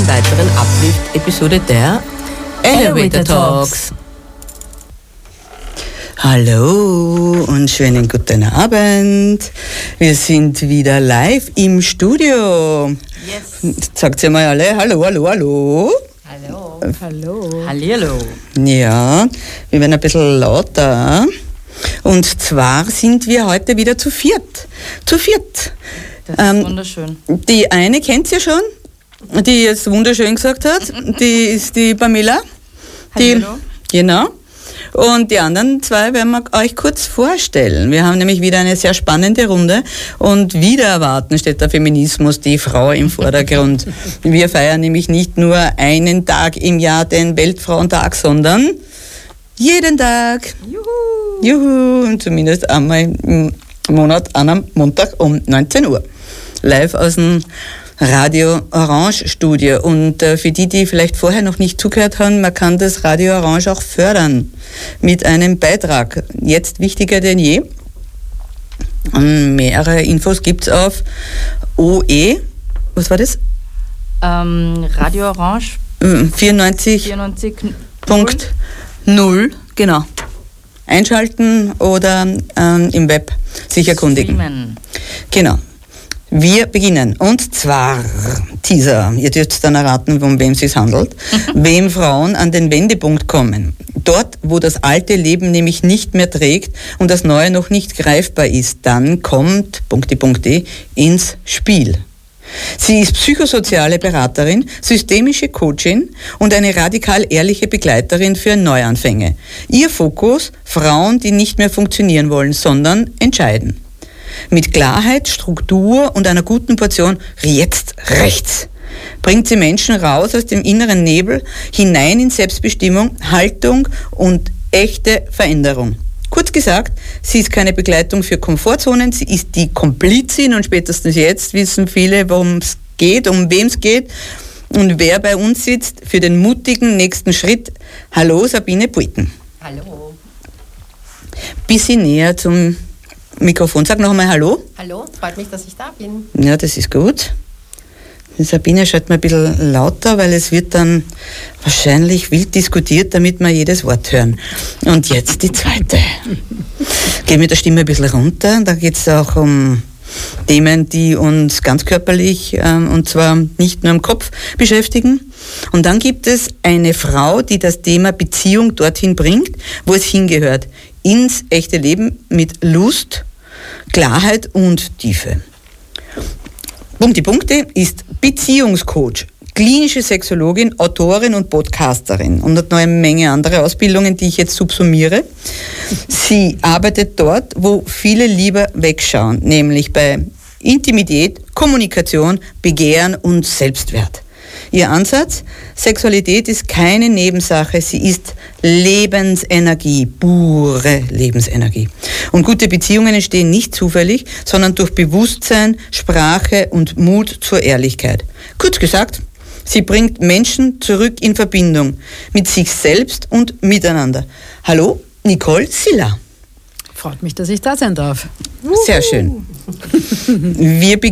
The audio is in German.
weiteren Uplift-Episode der Elevator Talks. Hallo und schönen guten Abend. Wir sind wieder live im Studio. Yes. Sagt ihr mal alle Hallo, hallo, hallo. Hallo. Hallo. Hallihallo. Ja, wir werden ein bisschen lauter. Und zwar sind wir heute wieder zu viert. Zu viert. Das ist wunderschön. Die eine kennt ihr schon, die jetzt wunderschön gesagt hat. Die ist die Pamela. Hallihallo. Genau. Und die anderen zwei werden wir euch kurz vorstellen. Wir haben nämlich wieder eine sehr spannende Runde und wieder erwarten steht der Feminismus, die Frau im Vordergrund. Wir feiern nämlich nicht nur einen Tag im Jahr den Weltfrauentag, sondern jeden Tag. Juhu! Juhu! Und zumindest einmal im Monat an einem Montag um 19 Uhr. Live aus dem Radio Orange Studio. Und für die vielleicht vorher noch nicht zugehört haben, man kann das Radio Orange auch fördern mit einem Beitrag. Jetzt wichtiger denn je. Mehrere Infos gibt es auf OE. Was war das? Radio Orange 94.0, genau. Einschalten oder im Web sich erkundigen. Streamen. Genau. Wir beginnen. Und zwar, Teaser, ihr dürft dann erraten, um wem es sich handelt, wem Frauen an den Wendepunkt kommen. Dort, wo das alte Leben nämlich nicht mehr trägt und das Neue noch nicht greifbar ist, dann kommt ins Spiel. Sie ist psychosoziale Beraterin, systemische Coachin und eine radikal ehrliche Begleiterin für Neuanfänge. Ihr Fokus: Frauen, die nicht mehr funktionieren wollen, sondern entscheiden. Mit Klarheit, Struktur und einer guten Portion jetzt rechts bringt sie Menschen raus aus dem inneren Nebel, hinein in Selbstbestimmung, Haltung und echte Veränderung. Kurz gesagt, sie ist keine Begleitung für Komfortzonen, sie ist die Komplizin und spätestens jetzt wissen viele, worum es geht, um wem es geht und wer bei uns sitzt für den mutigen nächsten Schritt. Hallo Sabine Buiten. Hallo. Bisschen näher zum Mikrofon. Sag noch einmal Hallo. Hallo, freut mich, dass ich da bin. Ja, das ist gut. Die Sabine schaut mal ein bisschen lauter, weil es wird dann wahrscheinlich wild diskutiert, damit wir jedes Wort hören. Und jetzt die zweite. Gehen wir der Stimme ein bisschen runter. Da geht es auch um Themen, die uns ganz körperlich und zwar nicht nur im Kopf beschäftigen. Und dann gibt es eine Frau, die das Thema Beziehung dorthin bringt, wo es hingehört. Ins echte Leben mit Lust, Klarheit und Tiefe. Punkte ist Beziehungscoach, klinische Sexologin, Autorin und Podcasterin und hat noch eine Menge andere Ausbildungen, die ich jetzt subsumiere. Sie arbeitet dort, wo viele lieber wegschauen, nämlich bei Intimität, Kommunikation, Begehren und Selbstwert. Ihr Ansatz: Sexualität ist keine Nebensache, sie ist Lebensenergie, pure Lebensenergie. Und gute Beziehungen entstehen nicht zufällig, sondern durch Bewusstsein, Sprache und Mut zur Ehrlichkeit. Kurz gesagt, sie bringt Menschen zurück in Verbindung mit sich selbst und miteinander. Hallo, Nicole Siller. Freut mich, dass ich da sein darf. Sehr schön. Wir